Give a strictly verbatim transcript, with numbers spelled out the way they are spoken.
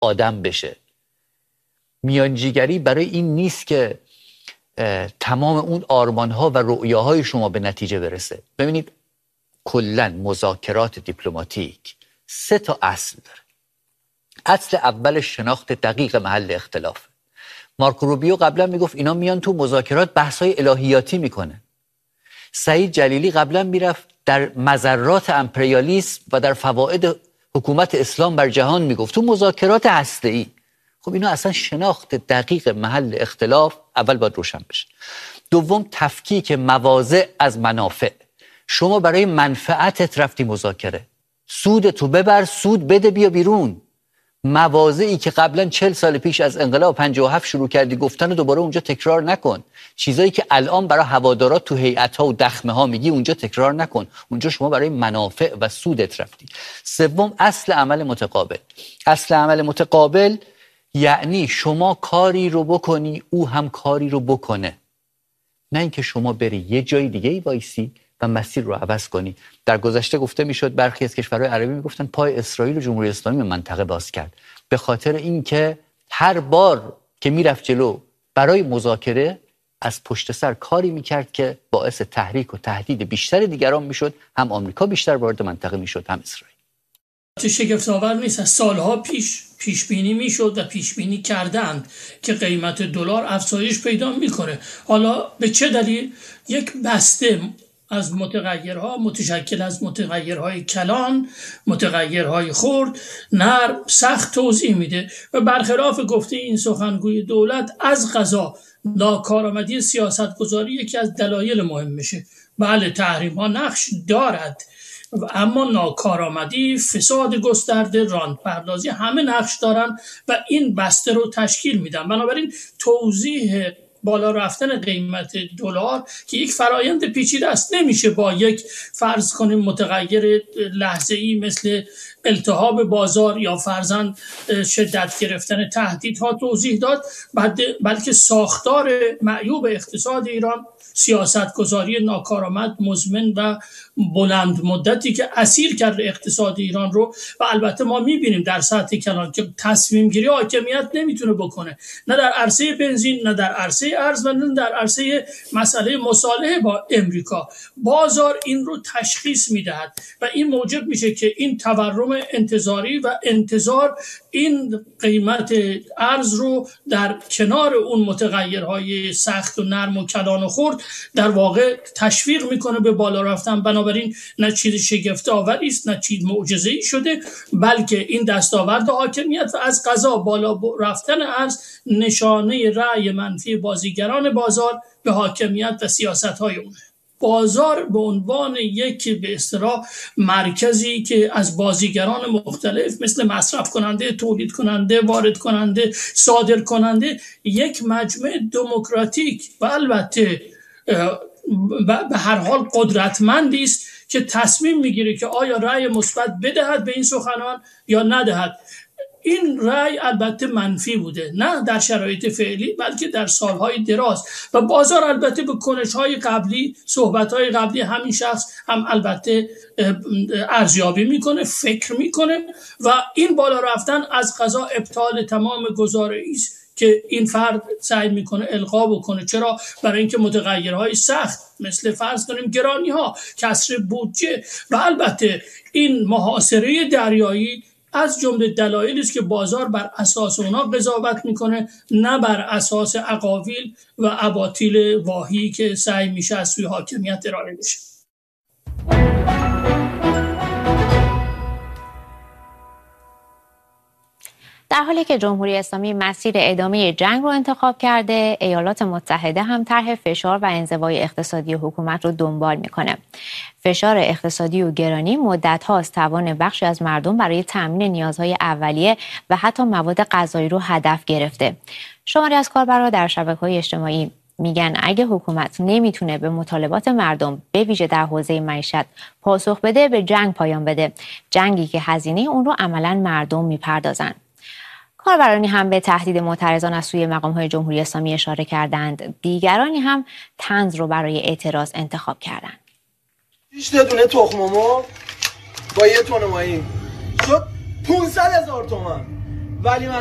آدم بشه. میانجیگری برای این نیست که تمام اون آرمان‌ها و رؤیاهای شما به نتیجه برسه. ببینید کلاً مذاکرات دیپلماتیک سه تا اصل داره. اصل اول شناخت دقیق محل اختلاف. مارکو روبیو قبلا میگفت اینا میان تو مذاکرات بحث‌های الهیاتی میکنه. سعید جلیلی قبلا میرفت در مضرات امپریالیسم و در فواید حکومت اسلام بر جهان میگفت تو مذاکرات هسته‌ای. خب اینا اصلا شناخت دقیق محل اختلاف اول باید روشن بشه. دوم تفکیک مواضع از منافع. شما برای منفعتت رفتی مذاکره، سود تو ببر، سود بده، بیا بیرون. مواضعی که قبلا چهل سال پیش از انقلاب پنجاه و هفت شروع کردی گفتن و دوباره اونجا تکرار نکن. چیزایی که الان برای هوادارات تو هیئت‌ها و دخمه ها میگی اونجا تکرار نکن. اونجا شما برای منافع و سودت رفتی. سوم اصل عمل متقابل. اصل عمل متقابل یعنی شما کاری رو بکنی او هم کاری رو بکنه، نه اینکه شما بری یه جای دیگه ای وایسی و مسیر رو عوض کنی. در گذشته گفته میشد برخی از کشورهای عربی میگفتن پای اسرائیل و جمهوری اسلامی به منطقه باز کرد، به خاطر اینکه هر بار که میرفت جلو برای مذاکره از پشت سر کاری میکرد که باعث تحریک و تهدید بیشتر دیگران میشد، هم آمریکا بیشتر وارد منطقه میشد هم اسرائیل. تو شگفت‌آور نیست، از سالها پیش پیش بینی میشد و پیش بینی کردند که قیمت دلار افزایش پیدا میکنه. حالا به چه دلیل؟ یک بسته از متغیرها متشکل از متغیرهای کلان، متغیرهای خرد، نرم، سخت توضیح میده و برخلاف گفته این سخنگوی دولت از قضا ناکارآمدی سیاستگذاری یکی از دلایل مهم میشه. بله تحریم ها نقش دارد، اما ناکارآمدی، فساد گسترده، راندپردازی همه نقش دارن و این بسته رو تشکیل میدن. بنابراین توضیح بالا رفتن قیمت دلار که یک فرایند پیچیده است، نمیشه با یک فرض کنیم متغیر لحظه‌ای مثل التهاب بازار یا فرضاً شدت گرفتن تهدیدها توضیح داد، بلکه ساختار معیوب اقتصاد ایران، سیاستگذاری ناکارآمد، مزمن و بلند مدتی که اسیر کرده اقتصاد ایران رو. و البته ما میبینیم در سطح کلان که تصمیم گیری حاکمیت نمیتونه بکنه، نه در عرصه بنزین، نه در عرصه ارز و نه در عرصه مسئله مصالحه با امریکا. بازار این رو تشخیص میدهد و این موجب میشه که این تورم انتظاری و انتظار این قیمت ارز رو در کنار اون متغیرهای سخت و نرم و کلان و خرد در واقع تشویق میکنه به بالا رفتن. بنابراین نه چیز شگفت آوری است، نه چیز معجزه‌ای شده، بلکه این دستاورد حاکمیت و از قضا بالا رفتن ارز نشانه رأی منفی بازیگران بازار به حاکمیت و سیاست‌های اونه. بازار به عنوان یک به اصطلاح مرکزی که از بازیگران مختلف مثل مصرف کننده، تولید کننده، وارد کننده، صادر کننده، یک مجمع دموکراتیک و البته به هر حال قدرتمندی است که تصمیم میگیره که آیا رأی مثبت بدهد به این سخنان یا ندهد. این رأی البته منفی بوده، نه در شرایط فعلی بلکه در سالهای دراز، و بازار البته به کنش‌های قبلی، صحبت‌های قبلی همین شخص هم البته ارزیابی میکنه، فکر میکنه و این بالا رفتن از قضا ابطال تمام گزاره‌ای است که این فرد سعی میکنه القا بکنه. چرا؟ برای اینکه متغیرهای سخت مثل فرض کنیم گرانی‌ها، کسر بودجه و البته این محاصره دریایی از جمله دلایلی است که بازار بر اساس اونا قضاوت میکنه، نه بر اساس اقاویل و اباطیل واهی که سعی میشه از سوی حاکمیت ارائه بشه. در حالی که جمهوری اسلامی مسیر ادامه جنگ رو انتخاب کرده، ایالات متحده هم طرح فشار و انزوای اقتصادی حکومت رو دنبال میکنه. فشار اقتصادی و گرانی مدت هاست توان بخشی از مردم برای تامین نیازهای اولیه و حتی مواد غذایی رو هدف گرفته. شماری از کاربران در شبکه‌های اجتماعی میگن اگه حکومت نمیتونه به مطالبات مردم به ویژه در حوزه معیشت پاسخ بده، به جنگ پایان بده، جنگی که هزینه اون رو عملاً مردم میپردازن. کاربرانی هم به تهدید معترضان از سوی مقام‌های جمهوری اسلامی اشاره کردند. دیگرانی هم طنز رو برای اعتراض انتخاب کردند. شش تا دونه تخم مرغ با یه تن ماهی شد پانصد هزار تومان. ولی من